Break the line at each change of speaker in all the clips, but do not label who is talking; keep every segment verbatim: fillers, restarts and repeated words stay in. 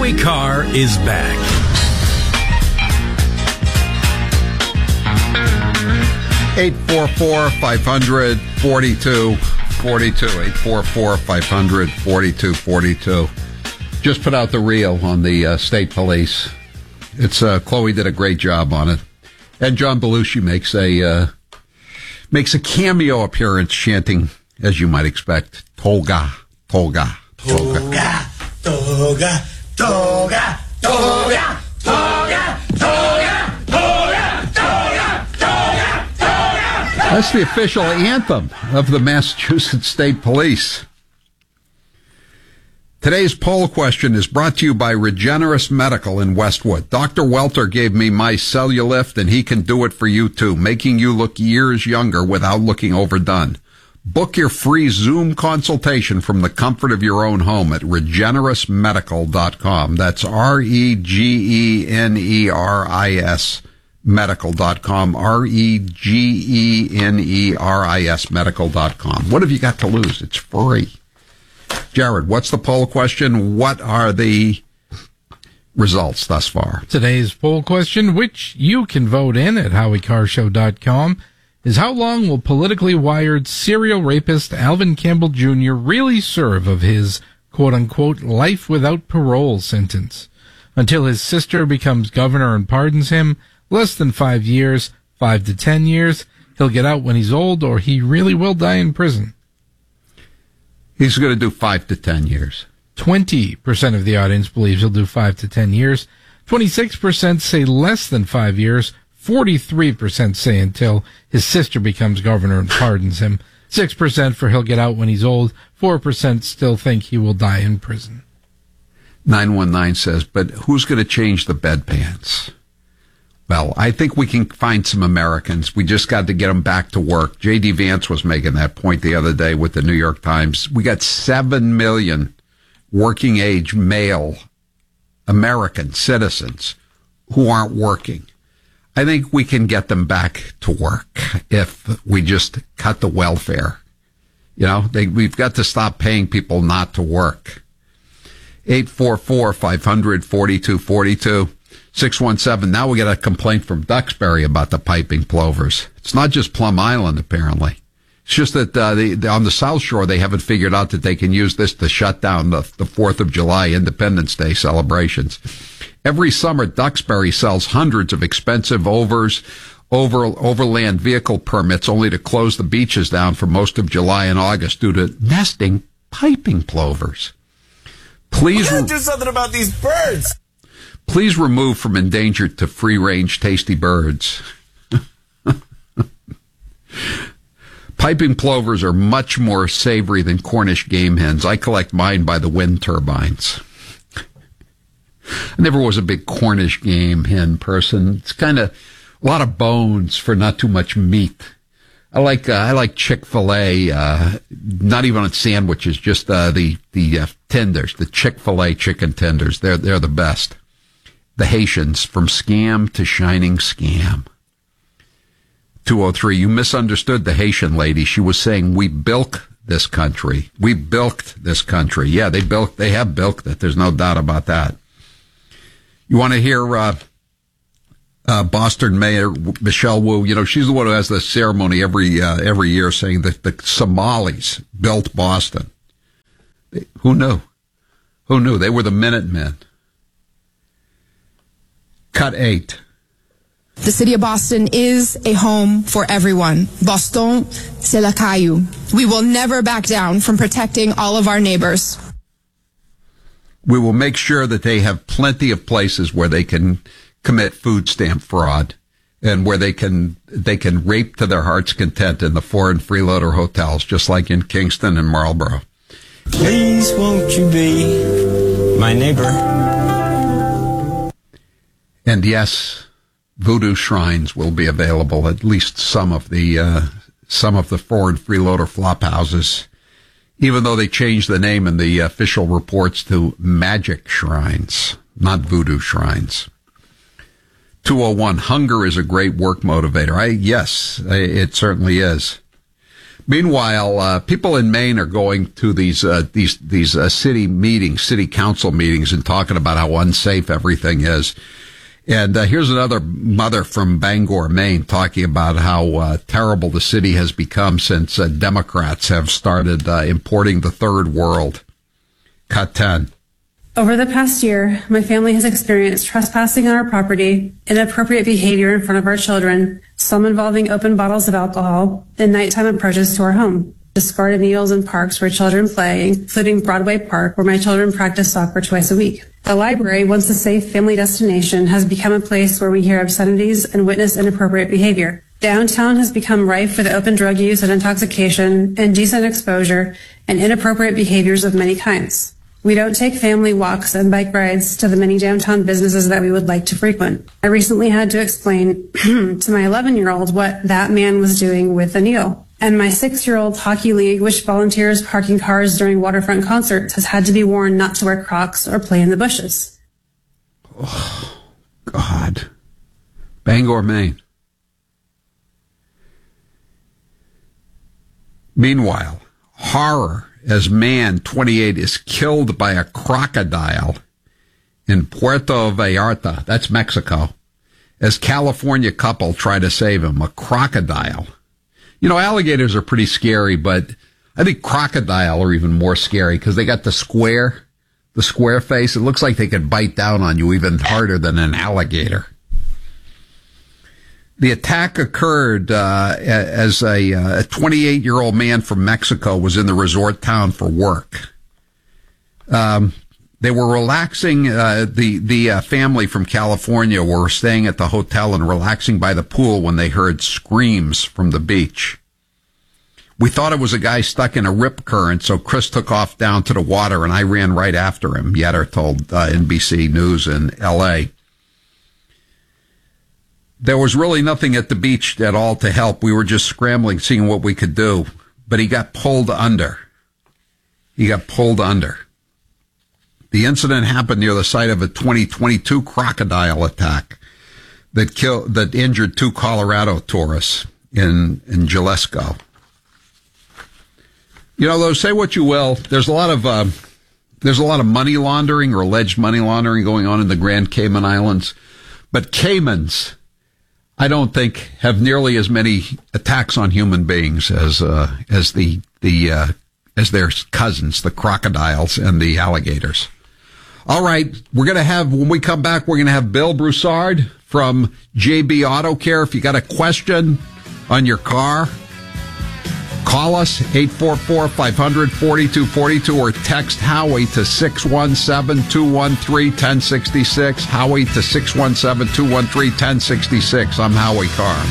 Howie Carr is back.
eight four four, five hundred, forty-two forty-two. eight four four, five hundred, forty-two forty-two. Just put out the reel on the uh, state police. It's uh, Chloe did a great job on it. And John Belushi makes a uh, makes a cameo appearance chanting, as you might expect, Toga, Toga, Toga.
Toga, Toga, Toga, Toga, Toga, Toga, Toga, Toga, Toga, Toga.
That's the official anthem of the Massachusetts State Police. Today's poll question is brought to you by Regeneris Medical in Westwood. Doctor Welter gave me my Cellulift, and he can do it for you too, making you look years younger without looking overdone. Book your free Zoom consultation from the comfort of your own home at regeneris medical dot com. That's R E G E N E R I S medical dot com. R E G E N E R I S medical dot com. What have you got to lose? It's free. Jared, what's the poll question? What are the results thus far?
Today's poll question, which you can vote in at howie carr show dot com, is how long will politically wired serial rapist Alvin Campbell Junior really serve of his quote-unquote life without parole sentence? Until his sister becomes governor and pardons him, less than five years, five to ten years, he'll get out when he's old, or he really will die in prison.
He's going to do five to ten years.
twenty percent of the audience believes he'll do five to ten years. twenty-six percent say less than five years. forty-three percent say until his sister becomes governor and pardons him. six percent for he'll get out when he's old. four percent still think he will die in prison.
nine one nine says, but who's going to change the bedpans? Well, I think we can find some Americans. We just got to get them back to work. J D. Vance was making that point the other day with the New York Times. We got seven million working age male American citizens who aren't working. I think we can get them back to work if we just cut the welfare. You know, they, we've got to stop paying people not to work. eight four four, five hundred, forty-two forty-two. six one seven. Now we got a complaint from Duxbury about the piping plovers. It's not just Plum Island, apparently. It's just that uh, they, they, on the South Shore, they haven't figured out that they can use this to shut down the, the fourth of July Independence Day celebrations. Every summer, Duxbury sells hundreds of expensive overs, over, overland vehicle permits, only to close the beaches down for most of July and August due to nesting piping plovers. Please
We gotta do something about these birds.
Please remove from endangered to free-range tasty birds. Piping plovers are much more savory than Cornish game hens. I collect mine by the wind turbines. I never was a big Cornish game hen person. It's kind of a lot of bones for not too much meat. I like uh, I like Chick-fil-A, uh, not even on sandwiches, just uh, the the uh, tenders, the Chick-fil-A chicken tenders. They're they're the best. The Haitians, from scam to shining scam. two oh three, you misunderstood the Haitian lady. She was saying, we bilk this country. We bilked this country. Yeah, they bilked, they have bilked it. There's no doubt about that. You want to hear uh, uh, Boston Mayor Michelle Wu? You know, she's the one who has the ceremony every uh, every year saying that the Somalis built Boston. They, who knew? Who knew? They were the Minutemen. Cut eight.
The city of Boston is a home for everyone. Boston, c'est la caillou. We will never back down from protecting all of our neighbors.
We will make sure that they have plenty of places where they can commit food stamp fraud and where they can they can rape to their heart's content in the foreign freeloader hotels, just like in Kingston and Marlborough.
Please won't you be my neighbor?
And yes, voodoo shrines will be available, at least some of the uh, some of the foreign freeloader flop houses, even though they changed the name in the official reports to magic shrines, not voodoo shrines. two oh one, hunger is a great work motivator. I yes, it certainly is. Meanwhile, uh, people in Maine are going to these uh, these these uh, city meetings, city council meetings, and talking about how unsafe everything is. And uh, here's another mother from Bangor, Maine, talking about how uh, terrible the city has become since uh, Democrats have started uh, importing the third world. Cut ten.
Over the past year, my family has experienced trespassing on our property, inappropriate behavior in front of our children, some involving open bottles of alcohol, and nighttime approaches to our home, discarded needles in parks where children play, including Broadway Park, where my children practice soccer twice a week. The library, once a safe family destination, has become a place where we hear obscenities and witness inappropriate behavior. Downtown has become rife with open drug use and intoxication, indecent exposure, and inappropriate behaviors of many kinds. We don't take family walks and bike rides to the many downtown businesses that we would like to frequent. I recently had to explain to my eleven-year-old what that man was doing with a needle. And my six-year-old hockey league, which volunteers parking cars during waterfront concerts, has had to be warned not to wear Crocs or play in the bushes.
Oh, God. Bangor, Maine. Meanwhile, horror as man, twenty-eight, is killed by a crocodile in Puerto Vallarta. That's Mexico. As California couple try to save him, a crocodile. You know, alligators are pretty scary, but I think crocodile are even more scary because they got the square, the square face. It looks like they could bite down on you even harder than an alligator. The attack occurred uh, as a twenty-eight-year-old man from Mexico was in the resort town for work. Um, they were relaxing. Uh, the the uh, family from California were staying at the hotel and relaxing by the pool when they heard screams from the beach. We thought it was a guy stuck in a rip current, so Chris took off down to the water, and I ran right after him, Yetter told uh, N B C News in L A There was really nothing at the beach at all to help. We were just scrambling, seeing what we could do. But he got pulled under. He got pulled under. The incident happened near the site of a twenty twenty-two crocodile attack that killed, that injured two Colorado tourists in, in Jalisco. You know, though, say what you will, there's a lot of, uh, there's a lot of money laundering or alleged money laundering going on in the Grand Cayman Islands. But Caymans, I don't think, have nearly as many attacks on human beings as uh, as the the uh, as their cousins, the crocodiles and the alligators. All right, we're going to have, when we come back, we're going to have Bill Broussard from J B Auto Care. If you got a question on your car, call us, eight four four, five hundred, forty-two forty-two, or text Howie to six one seven, two one three, one zero six six. Howie to six one seven, two one three, one zero six six. I'm Howie Carr.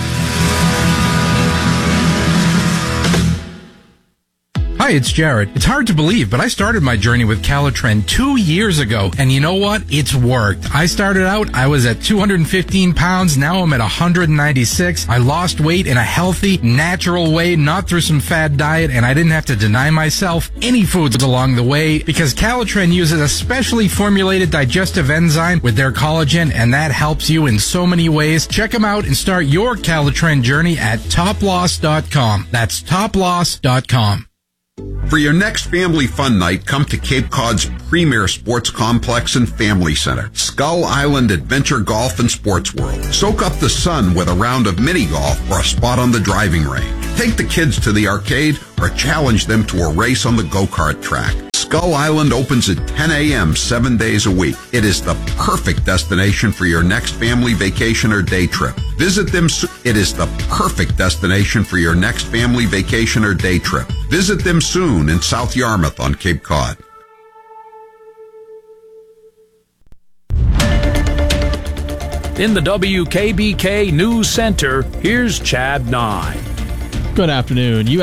Hi, it's Jared. It's hard to believe, but I started my journey with Calitren two years ago, and you know what? It's worked. I started out, I was at two hundred fifteen pounds, now I'm at one hundred ninety-six. I lost weight in a healthy, natural way, not through some fad diet, and I didn't have to deny myself any foods along the way, because Calitren uses a specially formulated digestive enzyme with their collagen, and that helps you in so many ways. Check them out and start your Calitren journey at top loss dot com. That's top loss dot com.
For your next family fun night, come to Cape Cod's premier sports complex and family center, Skull Island Adventure Golf and Sports World. Soak up the sun with a round of mini golf or a spot on the driving range. Take the kids to the arcade or challenge them to a race on the go-kart track. Skull Island opens at ten a.m. seven days a week. It is the perfect destination for your next family vacation or day trip. Visit them soon. It is the perfect destination for your next family vacation or day trip. Visit them soon in South Yarmouth on Cape Cod.
In the W K B K News Center, here's Chad Nye.
Good afternoon.